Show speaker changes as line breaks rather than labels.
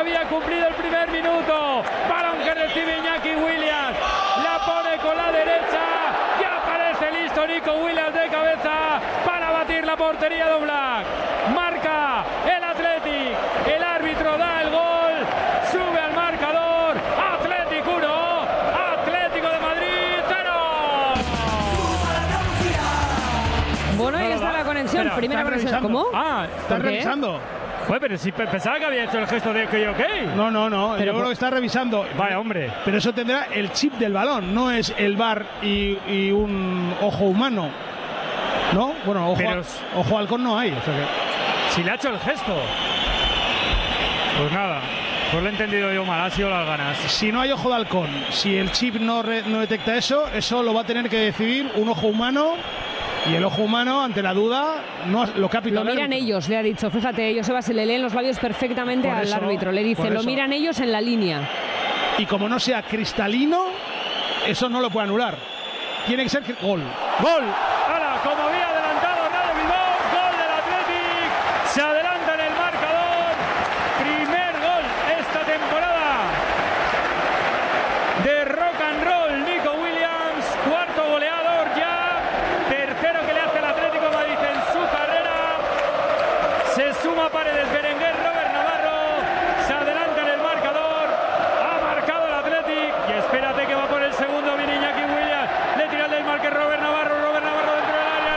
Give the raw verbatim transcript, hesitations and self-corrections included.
había cumplido el primer minuto. Balón que recibe Iñaki Williams. La pone con la derecha. Ya aparece listo Nico Williams de cabeza para batir la portería de Oblak. Marca el Athletic. El árbitro da el gol. Sube al marcador. Athletic uno. Atlético de Madrid cero.
Bueno, ahí está la conexión.
Espera,
Primera
¿estás
conexión.
revisando?
¿Cómo?
Ah,
¿Estás
¿Por qué?
revisando?
Joder, pero si pensaba que había hecho el gesto de ok, ok.
No, no, no.
Pero
Yo
por-
creo que está revisando.
Vaya, hombre.
Pero eso tendrá el chip del balón, no es el V A R y, y un ojo humano. ¿No? Bueno, ojo,
Pero-
ojo halcón no hay. O sea que,
Si le ha hecho el gesto. Pues nada. Pues lo he entendido yo mal. Ha sido las ganas.
si no hay ojo de halcón, si el chip no, re- no detecta eso, eso lo va a tener que decidir un ojo humano. Y el ojo humano, ante la duda, no lo que ha pitado
Lo
el
miran
árbitro.
ellos, le ha dicho. Fíjate, ellos se le leen los labios perfectamente
Por
al
eso,
árbitro. Le dice,
por
lo
eso.
miran ellos en la línea.
Y como no sea cristalino, eso no lo puede anular. Tiene que ser cri- gol.
¡Gol! ¡Hala! Como